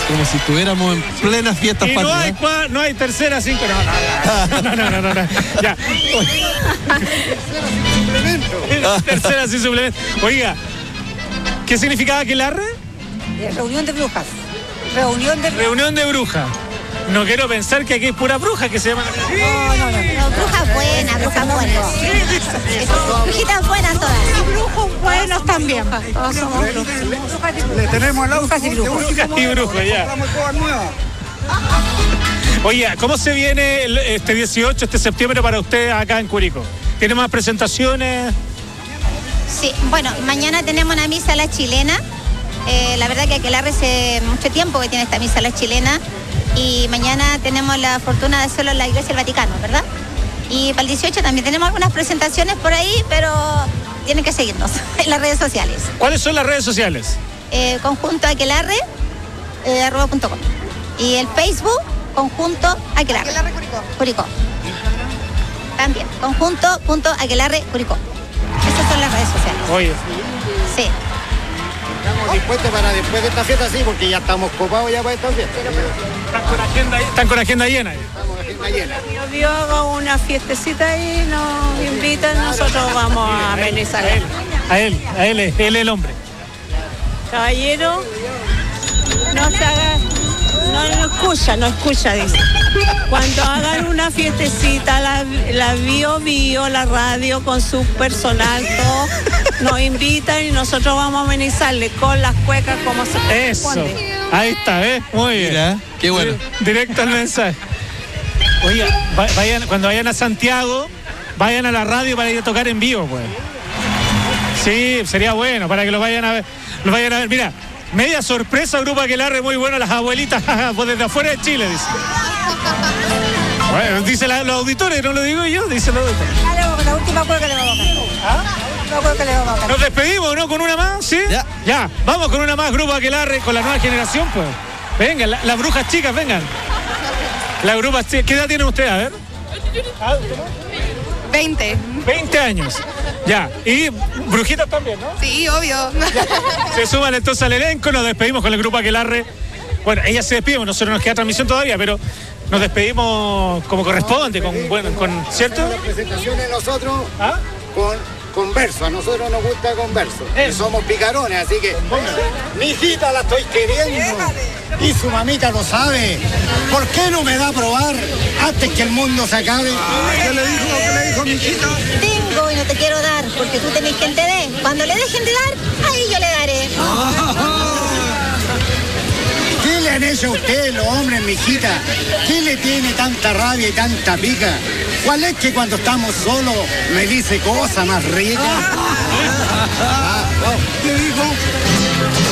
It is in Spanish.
Como si estuviéramos en plena fiesta Y no hay tercera, cinco. No. Ya. Tercera sin suplemento. Oiga, ¿qué significaba aquelarre? Reunión de brujas. Reunión de brujas. No quiero pensar que aquí hay pura bruja que se llaman. No, brujas buenas. Brujitas buenas todas. Y brujos buenos también. Todos somos brujos. Le tenemos al lado Brujas y brujos. Brujas y brujos, ya. Oye, ¿cómo se viene este 18, este septiembre para ustedes acá en Curicó? ¿Tiene más presentaciones? Sí, bueno, mañana tenemos una misa a la chilena. La verdad que aquelarre hace mucho tiempo que tiene esta misa a la chilena. Y mañana tenemos la fortuna de hacerlo en la Iglesia del Vaticano, ¿verdad? Y para el 18 también tenemos algunas presentaciones por ahí, pero tienen que seguirnos en las redes sociales. ¿Cuáles son las redes sociales? Conjunto aquelarre, @.com. Y el Facebook, conjunto aquelarre. Aquelarre Curicó. También, conjunto.aquelarre Curicó. Esas son las redes sociales. Oye, Sí. Estamos dispuestos para después de esta fiesta, sí, porque ya estamos copados ya para esta fiesta. están con agenda llena. Estamos agenda llena. Dios haga una fiestecita y nos invitan, nosotros vamos a amenizar. A él es el hombre. Caballero, no se haga, no escucha, dice. Cuando hagan una fiestecita, la Bio, la radio con su personal, todo, nos invitan y nosotros vamos a amenizarle con las cuecas como se Eso. corresponde. Ahí está, ¿ves? Muy bien. Mira, qué bueno. Directo al mensaje. Oiga, cuando vayan a Santiago, vayan a la radio para ir a tocar en vivo, pues. Sí, sería bueno, para que lo vayan a ver. Mira, media sorpresa, Grupo Aquelarre, muy bueno, las abuelitas, pues desde afuera de Chile, dice. Bueno, dice los auditores, no lo digo yo, dice los auditores. La última cueca que le vamos a cantar. Nos despedimos, ¿no? Con una más, ¿sí? Ya, vamos con una más, Grupo Aquelarre, con la nueva generación, pues. Vengan, las brujas chicas, vengan. Las brujas chicas, ¿qué edad tienen ustedes? A ver. 20. 20 años. Ya, y brujitas también, ¿no? Sí, obvio. Se suman entonces al elenco, nos despedimos con el Grupo Aquelarre. Bueno, ella se despide, nosotros nos queda transmisión todavía, pero nos despedimos como corresponde, ¿cierto? Las presentaciones nosotros con verso, a nosotros nos gusta con verso. Y somos picarones, así que mi hijita la estoy queriendo y su mamita lo sabe. ¿Por qué no me da a probar antes que el mundo se acabe? ¿Qué le dijo mi hijita? Tengo y no te quiero dar, porque tú tenés gente de. Cuando le dejen de dar, ahí yo le daré. ¿Qué le han hecho a ustedes los hombres, mijita? ¿Qué le tiene tanta rabia y tanta pica? ¿Cuál es que cuando estamos solos me dice cosas más ricas? ¿Qué dijo?